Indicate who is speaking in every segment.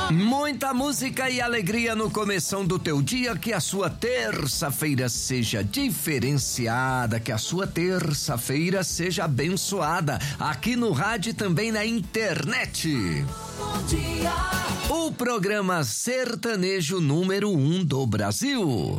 Speaker 1: Muita música e alegria no começão do teu dia, que a sua terça-feira seja diferenciada, que a sua terça-feira seja abençoada, aqui no rádio e também na internet.
Speaker 2: Bom dia.
Speaker 1: O programa sertanejo número 1 do Brasil.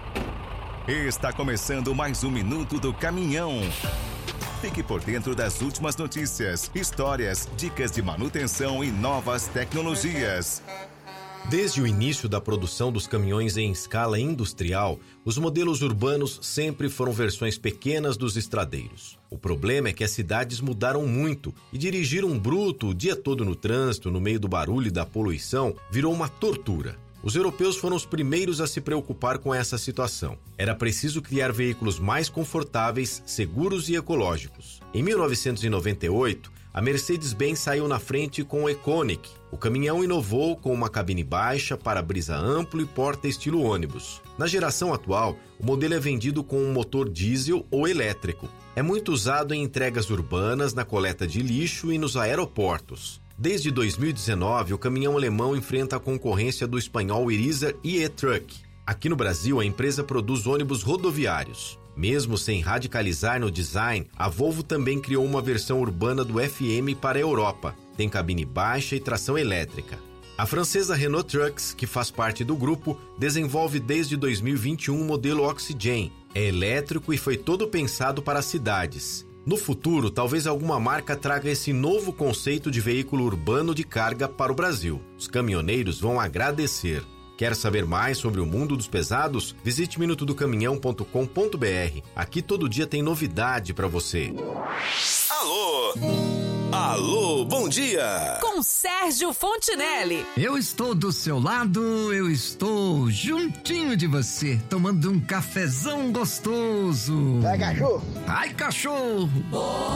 Speaker 3: Está começando mais um Minuto do Caminhão. Fique por dentro das últimas notícias, histórias, dicas de manutenção e novas tecnologias.
Speaker 4: Desde o início da produção dos caminhões em escala industrial, os modelos urbanos sempre foram versões pequenas dos estradeiros. O problema é que as cidades mudaram muito e dirigir um bruto o dia todo no trânsito, no meio do barulho e da poluição, virou uma tortura. Os europeus foram os primeiros a se preocupar com essa situação. Era preciso criar veículos mais confortáveis, seguros e ecológicos. Em 1998, a Mercedes-Benz saiu na frente com o Econic. O caminhão inovou com uma cabine baixa, para-brisa amplo e porta estilo ônibus. Na geração atual, o modelo é vendido com um motor diesel ou elétrico. É muito usado em entregas urbanas, na coleta de lixo e nos aeroportos. Desde 2019, o caminhão alemão enfrenta a concorrência do espanhol Iriza e-Truck. Aqui no Brasil, a empresa produz ônibus rodoviários. Mesmo sem radicalizar no design, a Volvo também criou uma versão urbana do FM para a Europa. Tem cabine baixa e tração elétrica. A francesa Renault Trucks, que faz parte do grupo, desenvolve desde 2021 o modelo Oxygen. É elétrico e foi todo pensado para as cidades. No futuro, talvez alguma marca traga esse novo conceito de veículo urbano de carga para o Brasil. Os caminhoneiros vão agradecer. Quer saber mais sobre o mundo dos pesados? Visite minutodocaminhão.com.br. Aqui todo dia tem novidade para você.
Speaker 5: Alô! Alô, bom dia!
Speaker 2: Com Sérgio Fontinelli.
Speaker 1: Eu estou do seu lado, eu estou juntinho de você, tomando um cafezão gostoso.
Speaker 6: Vai, cachorro!
Speaker 1: Ai, cachorro!
Speaker 2: Bom